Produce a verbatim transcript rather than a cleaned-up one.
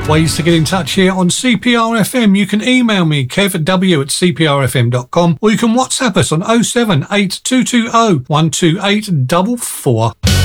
Ways to get in touch here on C P R F M. You can email me, kevw at c p r f m dot com, or you can WhatsApp us on oh seven eight two two oh one two eight four four.